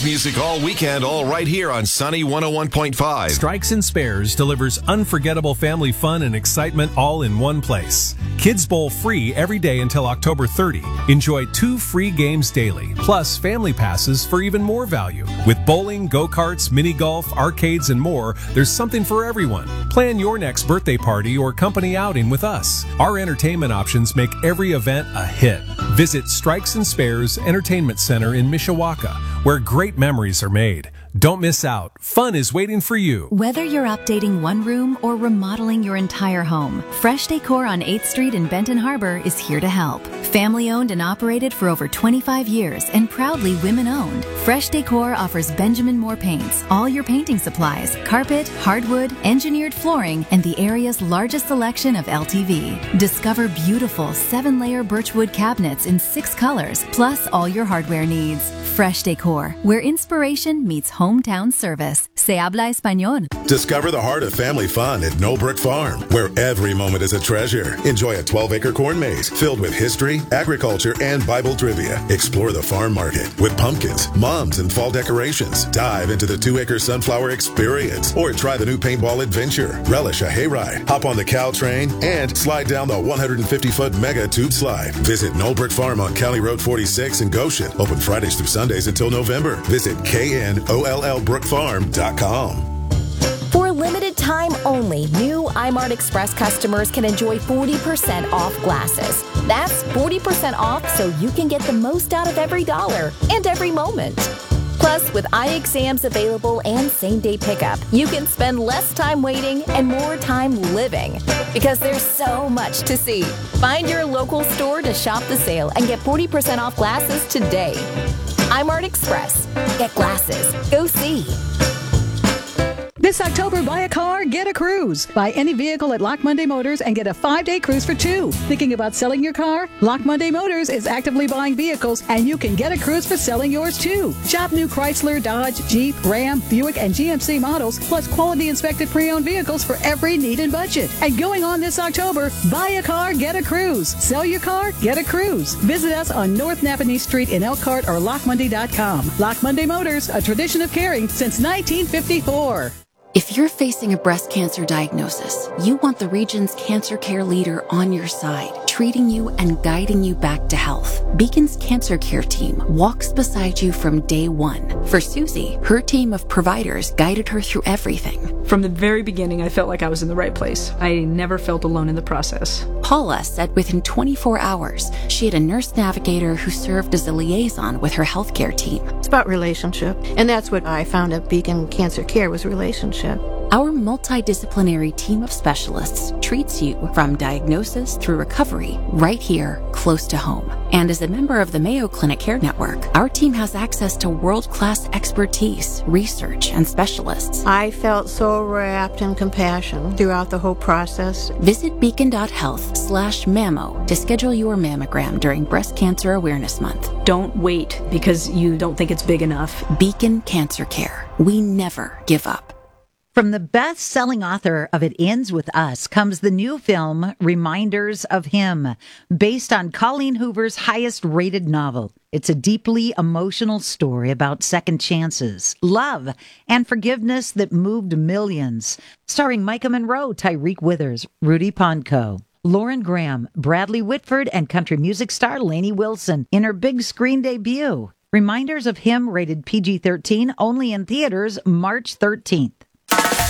music all weekend, all right here on Sunny 101.5. Strikes and Spares delivers unforgettable family fun and excitement all in one place. Kids Bowl free every day until October 30. Enjoy 2 free games daily, plus family passes for even more value. With bowling, go-karts, mini golf, arcades, and more, there's something for everyone. Plan your next birthday party or company outing with us. Our entertainment options make every event a hit. Visit Strikes and Spares Entertainment Center in Mishawaka, where great memories are made. Don't miss out. Fun is waiting for you. Whether you're updating one room or remodeling your entire home, Fresh Decor on 8th Street in Benton Harbor is here to help. Family owned and operated for over 25 years and proudly women owned, Fresh Decor offers Benjamin Moore paints, all your painting supplies, carpet, hardwood, engineered flooring, and the area's largest selection of LTV. Discover beautiful 7-layer birchwood cabinets in 6 colors, plus all your hardware needs. Fresh Decor, where inspiration meets hometown service. Se habla español. Discover the heart of family fun at Nobrick Farm, where every moment is a treasure. Enjoy a 12-acre corn maze filled with history, agriculture, and Bible trivia. Explore the farm market with pumpkins, mums, and fall decorations. Dive into the 2-acre sunflower experience, or try the new paintball adventure. Relish a hayride, hop on the cow train, and slide down the 150-foot mega tube slide. Visit Nobrick Farm on County Road 46 in Goshen. Open Fridays through Sundays until November. Visit knollbrookfarm.com. For a limited time only, new iMart Express customers can enjoy 40% off glasses. That's 40% off so you can get the most out of every dollar and every moment. Plus, with eye exams available and same-day pickup, you can spend less time waiting and more time living. Because there's so much to see. Find your local store to shop the sale and get 40% off glasses today. iMart Express. Get glasses. Go see. This October, buy a car, get a cruise. Buy any vehicle at Lock Monday Motors and get a 5-day cruise for 2. Thinking about selling your car? Lock Monday Motors is actively buying vehicles, and you can get a cruise for selling yours too. Shop new Chrysler, Dodge, Jeep, Ram, Buick, and GMC models, plus quality inspected pre-owned vehicles for every need and budget. And going on this October, buy a car, get a cruise. Sell your car, get a cruise. Visit us on North Napanee Street in Elkhart or LockMonday.com. Lock Monday Motors, a tradition of caring since 1954. If you're facing a breast cancer diagnosis, you want the region's cancer care leader on your side, treating you and guiding you back to health. Beacon's Cancer Care team walks beside you from day one. For Susie, her team of providers guided her through everything. From the very beginning, I felt like I was in the right place. I never felt alone in the process. Paula said within 24 hours, she had a nurse navigator who served as a liaison with her healthcare team. It's about relationship, and that's what I found at Beacon Cancer Care was relationship. Our multidisciplinary team of specialists treats you from diagnosis through recovery right here, close to home. And as a member of the Mayo Clinic Care Network, our team has access to world-class expertise, research, and specialists. I felt so wrapped in compassion throughout the whole process. Visit beacon.health/mammo to schedule your mammogram during Breast Cancer Awareness Month. Don't wait because you don't think it's big enough. Beacon Cancer Care. We never give up. From the best-selling author of It Ends With Us comes the new film, Reminders of Him, based on Colleen Hoover's highest-rated novel. It's a deeply emotional story about second chances, love, and forgiveness that moved millions. Starring Micah Monroe, Tyreek Withers, Rudy Ponco, Lauren Graham, Bradley Whitford, and country music star Lainey Wilson in her big screen debut. Reminders of Him, rated PG-13, only in theaters March 13th.